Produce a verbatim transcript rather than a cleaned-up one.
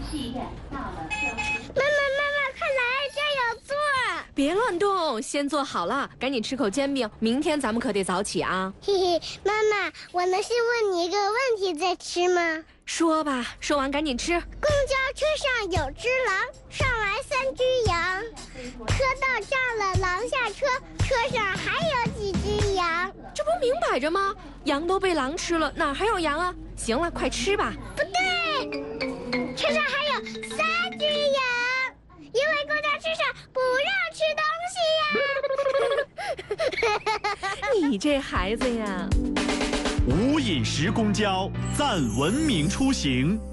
妈妈，快来，这儿有座。 别乱动，先坐好了，赶紧吃口煎饼，明天咱们可得早起啊。 嘿嘿，妈妈，我能先问你一个问题再吃吗？ 说吧，说完赶紧吃。 公交车上有只狼，上来三只羊，车到站了，狼下车，车上还有几只羊？ 这不明摆着吗？羊都被狼吃了，哪还有羊啊？行了，快吃吧。 不对，车上还有三只羊，因为公交车上不让吃东西呀。 你这孩子呀！ 无饮食公交，赞文明出行。